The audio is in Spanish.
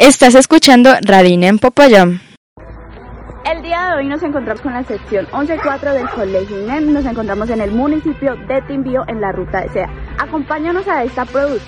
Estás escuchando Radina en Popayán. El día de hoy nos encontramos con la sección 11-4 del Colegio INEM. Nos encontramos en el municipio de Timbío, en la ruta de Seda. Acompáñanos a esta producción.